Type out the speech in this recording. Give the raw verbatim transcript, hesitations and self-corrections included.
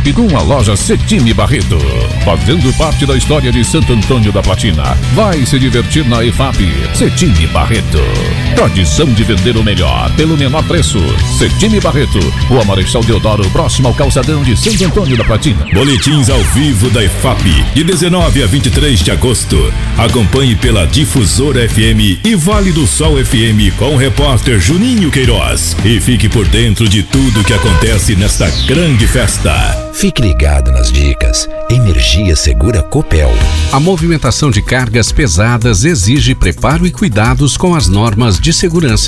EFAP com a loja Cetime Barreto. Fazendo parte da história de Santo Antônio da Platina. Vai se divertir na EFAP. Cetime Barreto. Tradição de vender o melhor pelo menor preço. Cetime Barreto. Rua Marechal Deodoro, próximo ao calçadão de Santo Antônio da Platina. Boletins ao vivo da EFAP, de dezenove a vinte e três de agosto. Acompanhe pela Difusora F M e Vale do Sol F M com o repórter Juninho Queiroz. E fique por dentro de tudo que acontece nesta grande festa. Fique ligado nas dicas. Energia Segura Copel. A movimentação de cargas pesadas exige preparo e cuidados com as normas de segurança.